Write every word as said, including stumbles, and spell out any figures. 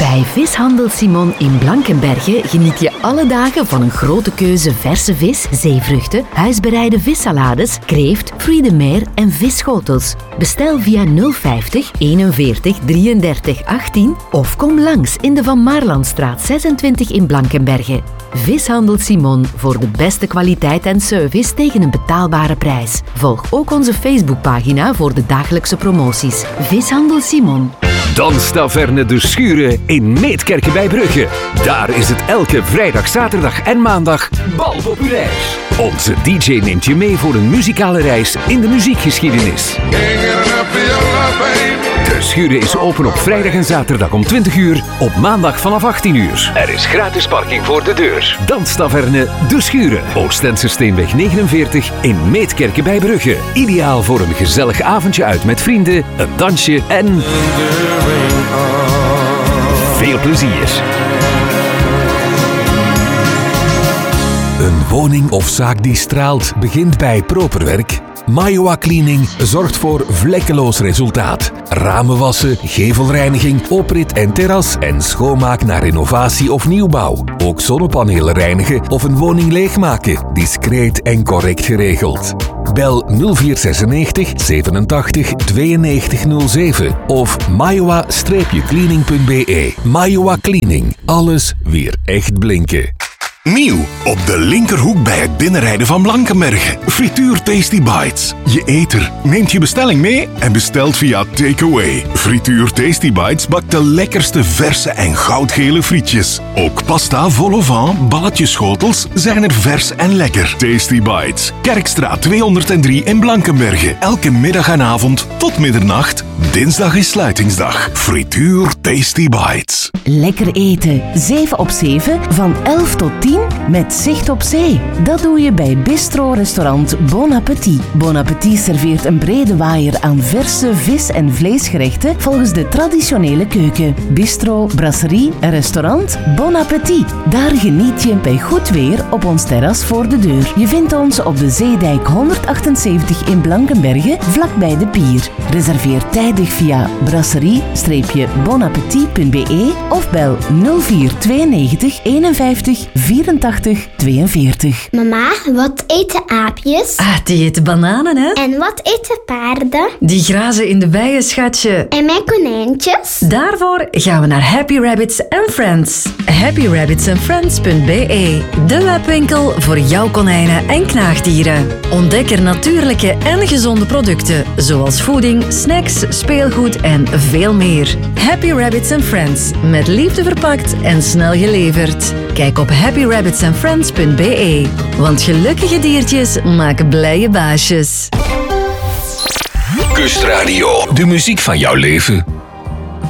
Bij Vishandel Simon in Blankenberge geniet je alle dagen van een grote keuze verse vis, zeevruchten, huisbereide vissalades, kreeft, fruits de mer en visschotels. Bestel via nul vijftig eenenveertig drieëndertig achttien of kom langs in de Van Maarlandstraat zesentwintig in Blankenberge. Vishandel Simon voor de beste kwaliteit en service tegen een betaalbare prijs. Volg ook onze Facebookpagina voor de dagelijkse promoties. Vishandel Simon. Danstaverne De Schuren in Meetkerken bij Brugge. Daar is het elke vrijdag, zaterdag en maandag balpopulair. Onze D J neemt je mee voor een muzikale reis in de muziekgeschiedenis. De Schuren is open op vrijdag en zaterdag om twintig uur, op maandag vanaf achttien uur. Er is gratis parking voor de deur. Danstaverne De Schuren, Oostense Steenweg negenenveertig in Meetkerken bij Brugge. Ideaal voor een gezellig avondje uit met vrienden, een dansje en veel plezier. Een woning of zaak die straalt begint bij properwerk. Maiwa Cleaning zorgt voor vlekkeloos resultaat. Ramen wassen, gevelreiniging, oprit en terras en schoonmaak naar renovatie of nieuwbouw. Ook zonnepanelen reinigen of een woning leegmaken. Discreet en correct geregeld. Bel nul vier zesennegentig zevenentachtig tweeënnegentig nul zeven of maiwa cleaning punt b e. Maiwa Cleaning. Alles weer echt blinken. Nieuw, op de linkerhoek bij het binnenrijden van Blankenberge. Frituur Tasty Bites. Je eter neemt je bestelling mee en bestelt via Takeaway. Frituur Tasty Bites bakt de lekkerste verse en goudgele frietjes. Ook pasta vol au vent, balletjeschotels zijn er vers en lekker. Tasty Bites. Kerkstraat tweehonderddrie in Blankenberge. Elke middag en avond tot middernacht. Dinsdag is sluitingsdag. Frituur Tasty Bites. Lekker eten. zeven op zeven van elf tot tien met zicht op zee. Dat doe je bij bistro-restaurant Bon Appetit. Bon Appetit serveert een brede waaier aan verse vis- en vleesgerechten volgens de traditionele keuken. Bistro, brasserie en restaurant Bon Appetit. Daar geniet je bij goed weer op ons terras voor de deur. Je vindt ons op de Zeedijk honderdachtenzeventig in Blankenberge, vlakbij de pier. Reserveer tijdig via brasserie-bonappetit punt b e of bel nul vier tweeënnegentig eenenvijftig vierentachtig tweeënveertig. Mama, wat eten aapjes? Ah, die eten bananen, hè? En wat eten paarden? Die grazen in de bijen, schatje. En mijn konijntjes? Daarvoor gaan we naar Happy Rabbits and Friends. happy rabbits and friends punt b e. De webwinkel voor jouw konijnen en knaagdieren. Ontdek er natuurlijke en gezonde producten, zoals voeding, snacks, speelgoed en veel meer. Happy Rabbits and Friends, met liefde verpakt en snel geleverd. Kijk op happy rabbits and friends punt b e, want gelukkige diertjes maken blije baasjes. Kustradio, de muziek van jouw leven.